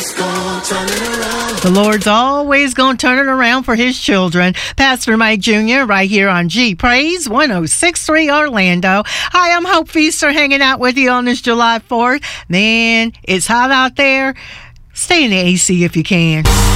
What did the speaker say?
The Lord's always going to turn it around for his children. Pastor Mike Jr. right here on G Praise 106.3 Orlando. Hi, I'm Hope Feaster hanging out with you on this July 4th. Man, it's hot out there. Stay in the AC if you can.